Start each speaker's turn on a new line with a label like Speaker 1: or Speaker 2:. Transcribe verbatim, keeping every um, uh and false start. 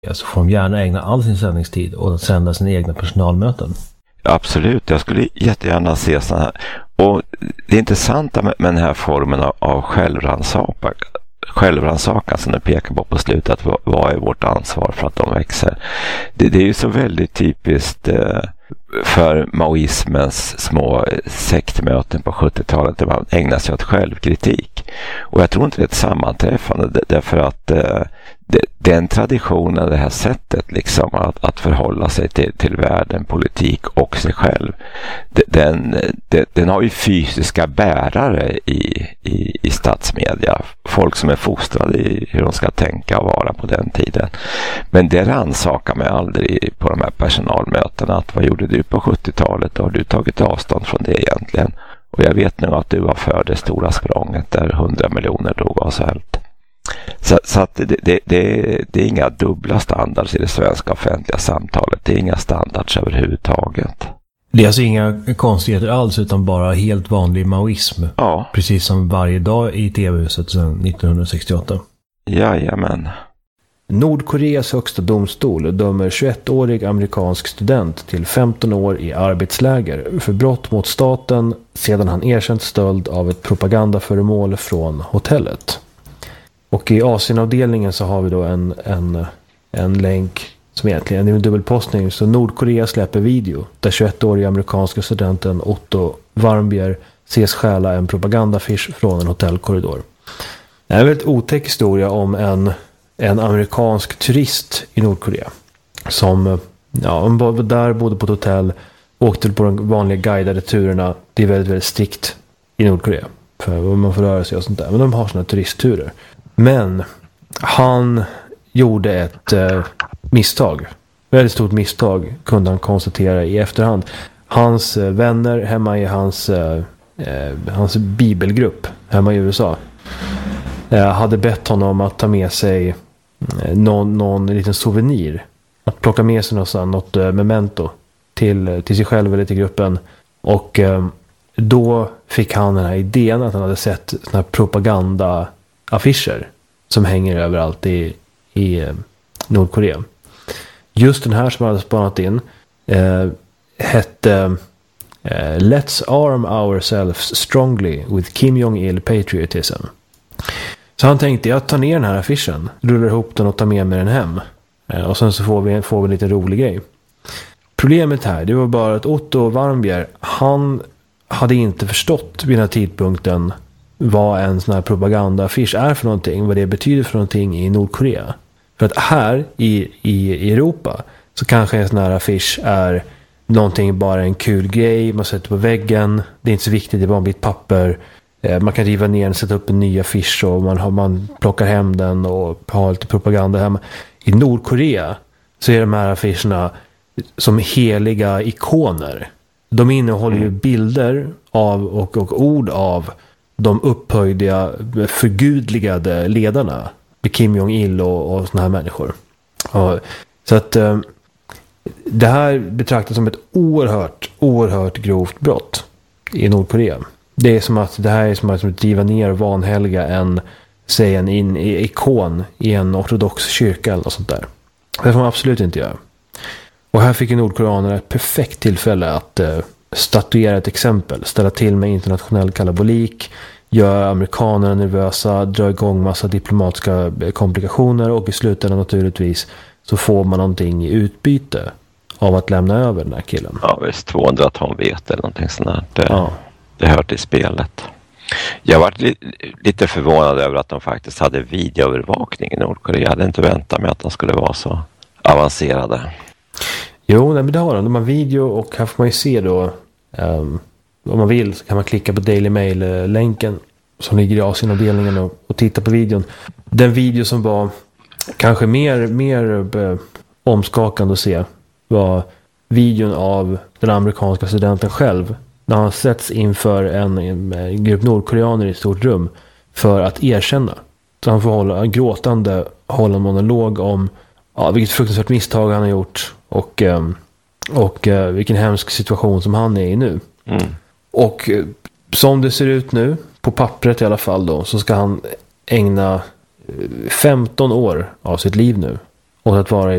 Speaker 1: Så får de gärna ägna all sin sändningstid åt att sända sina egna personalmöten.
Speaker 2: Absolut, jag skulle jättegärna se sådana här. Och det intressanta med, med den här formen av, av självrannsakan, självrannsakan som du pekar på på slutet, vad, vad är vårt ansvar för att de växer? Det, det är ju så väldigt typiskt eh, för maoismens små sektmöten på sjuttiotalet där man ägnar sig åt självkritik. Och jag tror inte det är ett sammanträffande därför att eh, det, den traditionen, det här sättet liksom att, att förhålla sig till, till världen, politik och sig själv, den, den, den har ju fysiska bärare i, i, i statsmedia. Folk som är fostrade i hur de ska tänka och vara på den tiden. Men det rannsakar mig aldrig på de här personalmötena. Att vad gjorde du på sjuttiotalet? Har du tagit avstånd från det egentligen? Och jag vet nog att du var för det stora språnget där hundra miljoner dog av svält. Så, så att det, det, det, det är inga dubbla standards i det svenska offentliga samtalet. Det är inga standards överhuvudtaget.
Speaker 1: Det är alltså inga konstigheter alls utan bara helt vanlig maoism.
Speaker 2: Ja. Precis
Speaker 1: som varje dag i tv-huset sedan nittonhundrasextioåtta.
Speaker 2: Jajamän.
Speaker 3: Nordkoreas högsta domstol dömer tjugoettårig amerikansk student till femton år i arbetsläger för brott mot staten sedan han erkänt stöld av ett propagandaföremål från hotellet. Och i Asienavdelningen så har vi då en, en, en länk som egentligen är en dubbelpostning. Så Nordkorea släpper video där tjugoettåriga amerikanska studenten Otto Warmbier ses stjäla en propagandafisch från en hotellkorridor. Det är en väldigt otäck historia om en, en amerikansk turist i Nordkorea som ja, var där, bodde på ett hotell, åkte på de vanliga guidade turerna. Det är väldigt, väldigt strikt i Nordkorea för man får röra sig och sånt där. Men de har såna turistturer. Men han gjorde ett eh, misstag. Väldigt stort misstag kunde han konstatera i efterhand. Hans eh, vänner hemma i hans, eh, eh, hans bibelgrupp hemma i U S A eh, hade bett honom att ta med sig eh, någon, någon liten souvenir. Att plocka med sig något, något eh, memento till, till sig själv eller till gruppen. Och eh, då fick han den här idén att han hade sett såna här propaganda-affischer som hänger överallt i, i eh, Nordkorea. Just den här som hade spanat in eh, hette eh, Let's arm ourselves strongly with Kim Jong-il patriotism. Så han tänkte, jag tar ner den här affischen, rullar ihop den och tar med mig den hem. Eh, och sen så får vi, får vi en lite rolig grej. Problemet här, det var bara att Otto Warmbier, han hade inte förstått vid den här tidpunkten vad en sån här propagandaaffisch är för någonting, vad det betyder för någonting i Nordkorea. För att här i, i Europa så kanske en sån här affisch är någonting, bara en kul grej man sätter på väggen, det är inte så viktigt, det är bara ett papper, man kan riva ner den, sätta upp en ny affisch och man, har, man plockar hem den och har lite propaganda hemma. I Nordkorea så är de här affischerna som heliga ikoner. De innehåller ju bilder av och, och ord av de upphöjda, förgudligade ledarna. Kim Jong-il och, och såna här människor. Och, så att eh, det här betraktas som ett oerhört, oerhört grovt brott i Nordkorea. Det är som att det här är som att driva ner och vanhelga en, säg en in, ikon i en ortodox kyrka eller något sånt där. Det får man absolut inte göra. Och här fick ju nordkoreanerna ett perfekt tillfälle att eh, statuera ett exempel, ställa till med internationell kalabolik, gör amerikanerna nervösa, drar igång massa diplomatiska komplikationer och i slutändan naturligtvis så får man någonting i utbyte av att lämna över den här killen.
Speaker 2: Ja visst, tvåhundra ton vete eller någonting sånt där. Det,
Speaker 3: ja.
Speaker 2: det hör till spelet. Jag var li- lite förvånad över att de faktiskt hade videoövervakning i Nordkorea. Jag hade inte väntat mig att de skulle vara så avancerade.
Speaker 3: Jo, nej, men det har de. De har video och här får man ju se då um, om man vill så kan man klicka på Daily Mail-länken som ligger i Asienavdelningen och, och titta på videon. Den video som var kanske mer, mer eh, omskakande att se var videon av den amerikanska studenten själv när han sätts inför en, en grupp nordkoreaner i ett stort rum för att erkänna. Så han får hålla en gråtande hålla en monolog om ja, vilket fruktansvärt misstag han har gjort och, eh, och eh, vilken hemsk situation som han är i nu.
Speaker 2: Mm.
Speaker 3: Och som det ser ut nu, på pappret i alla fall då, så ska han ägna femton år av sitt liv nu och att vara i